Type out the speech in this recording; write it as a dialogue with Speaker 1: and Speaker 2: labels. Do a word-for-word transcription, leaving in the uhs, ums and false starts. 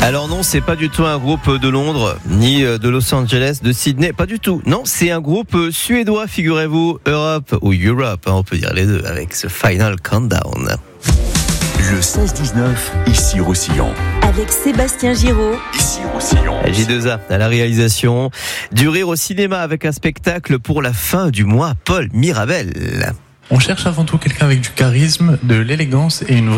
Speaker 1: Alors non, c'est pas du tout un groupe de Londres, ni de Los Angeles, de Sydney, pas du tout. Non, c'est un groupe suédois, figurez-vous, Europe ou Europe, hein, on peut dire les deux, avec ce Final Countdown.
Speaker 2: Le seize dix-neuf, ici Roussillon.
Speaker 3: Avec Sébastien Giraud.
Speaker 2: Ici Roussillon.
Speaker 1: J deux A à la réalisation. Du rire au cinéma avec un spectacle pour la fin du mois, Paul Mirabel.
Speaker 4: On cherche avant tout quelqu'un avec du charisme, de l'élégance et une